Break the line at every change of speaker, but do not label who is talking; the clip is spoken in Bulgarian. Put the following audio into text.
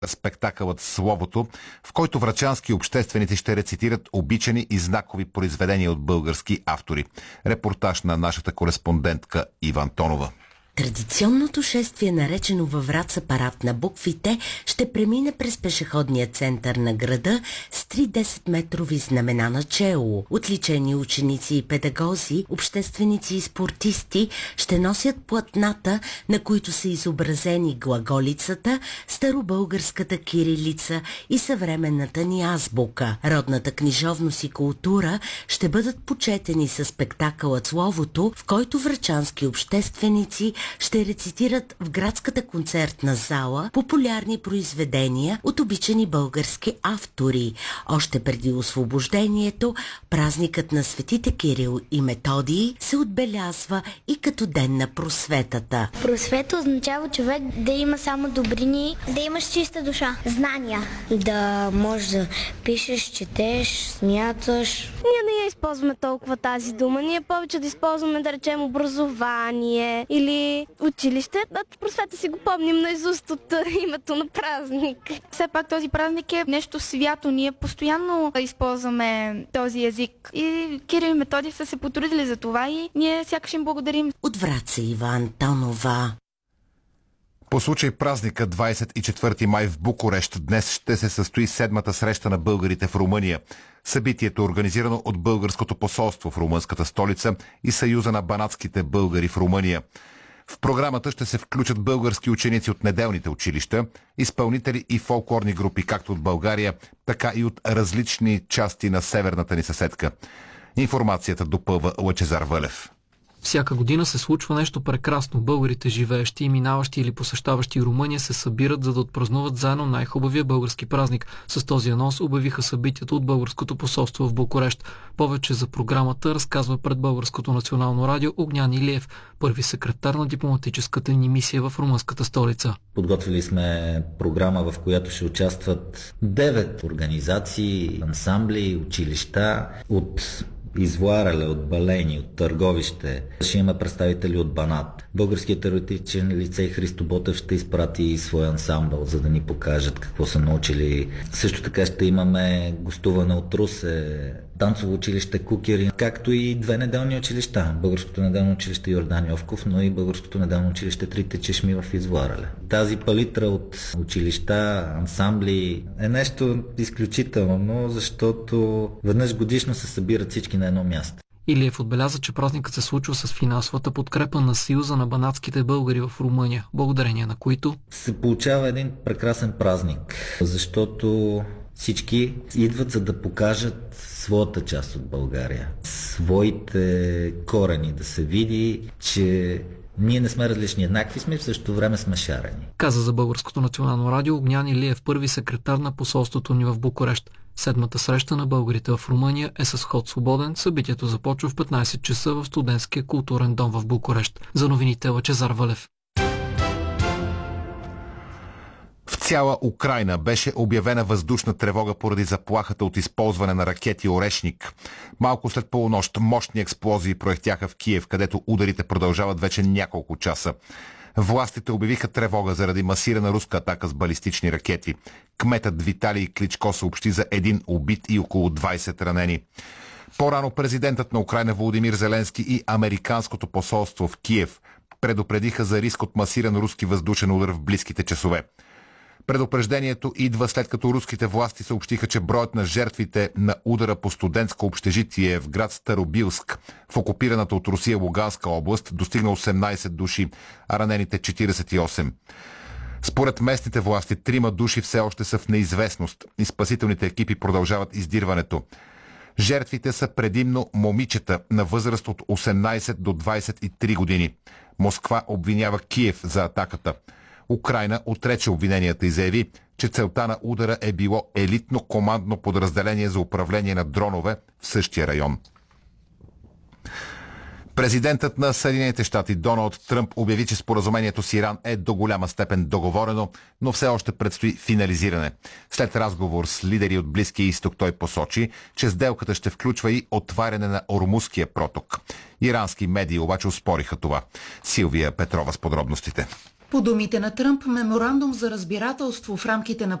спектакълът "Словото", в който врачански общественици ще рецитират обичани и знакови произведения от български автори. Репортаж на нашата кореспондентка Ива Антонова.
Традиционното шествие, наречено във Враца парад на буквите, ще премине през пешеходния център на града с 3 10-метрови знамена начело. Отличени ученици и педагози, общественици и спортисти ще носят платната, на които са изобразени глаголицата, старобългарската кирилица и съвременната ни азбука. Родната книжовност и култура ще бъдат почетени със спектакълът "Словото", в който врачански общественици ще рецитират в градската концертна зала популярни произведения от обичани български автори. Още преди освобождението, празникът на светите Кирил и Методий се отбелязва и като ден на просветата.
Просвета означава човек да има само добрини, да имаш чиста душа, знания, да можеш да пишеш, четеш, смяташ.
Ние не я използваме толкова тази дума. Ние повече да използваме, да речем, образование или училище. Просвета си го помним наизуст от името на празник.
Все пак този празник е нещо свято. Ние постоянно използваме този език. И Кирил и Методий са се потрудили за това и ние сякаш им благодарим.
От Враца Ива Антонова.
По случай празника 24 май в Букурещ днес ще се състои 7-та среща на българите в Румъния. Събитието е организирано от Българското посолство в румънската столица и Съюза на банатските българи в Румъния. В програмата ще се включат български ученици от неделните училища, изпълнители и фолклорни групи, както от България, така и от различни части на северната ни съседка. Информацията допълва Лъчезар Вълев.
Всяка година се случва нещо прекрасно. Българите, живеещи и минаващи или посещаващи Румъния, се събират, за да отпразнуват заедно най-хубавия български празник. С този анонс обявиха събитието от Българското посолство в Букурещ. Повече за програмата разказва пред Българското национално радио Огнян Илиев, първи секретар на дипломатическата ни мисия в румънската столица.
Подготвили сме програма, в която ще участват 9 организации, ансамбли, училища от Извоареле, от Балени, от Търговище. Ще има представители от Банат. Българският теоретичен лицей Христо Ботев ще изпрати своя ансамбъл, за да ни покажат какво са научили. Също така ще имаме гостуване от Русе, танцово училище Кукери, както и 2 неделни училища. Българското неделно училище Йордан Йовков, но и Българското неделно училище Трите чешми в Извоареле. Тази палитра от училища, ансамбли е нещо изключително, защото веднъж годишно се събират всички на едно място.
Илиев отбеляза, че празникът се случва с финансовата подкрепа на Съюза на банатските българи в Румъния, благодарение на които
се получава един прекрасен празник, защото всички идват, за да покажат своята част от България, своите корени, да се види, че ние не сме различни, еднакви сме и в същото време сме шарени.
Каза за Българското национално радио Огнян Илиев, първи секретар на посолството ни в Букурещ. 7-та среща на българите в Румъния е с ход свободен. Събитието започва в 15 часа в студентския културен дом в Букурещ. За новините Лъчезар Вълев.
В цяла Украйна беше обявена въздушна тревога поради заплахата от използване на ракети "Орешник". Малко след полунощ мощни експлозии проехтяха в Киев, където ударите продължават вече няколко часа. Властите обявиха тревога заради масирана руска атака с балистични ракети. Кметът Виталий Кличко съобщи за 1 убит и около 20 ранени. По-рано президентът на Украйна Володимир Зеленски и Американското посолство в Киев предупредиха за риск от масиран руски въздушен удар в близките часове. Предупреждението идва след като руските власти съобщиха, че броят на жертвите на удара по студентско общежитие в град Старобилск в окупираната от Русия Луганска област достигна 18 души, а ранените 48. Според местните власти 3 души все още са в неизвестност и спасителните екипи продължават издирването. Жертвите са предимно момичета на възраст от 18 до 23 години. Москва обвинява Киев за атаката. Украйна отрече обвиненията и заяви, че целта на удара е било елитно командно подразделение за управление на дронове в същия район. Президентът на Съединените щати Доналд Тръмп обяви, че споразумението с Иран е до голяма степен договорено, но все още предстои финализиране. След разговор с лидери от Близкия изток той посочи, че сделката ще включва и отваряне на Ормузския проток. Ирански медии обаче оспориха това. Силвия Петрова с подробностите.
По думите на Тръмп, меморандум за разбирателство в рамките на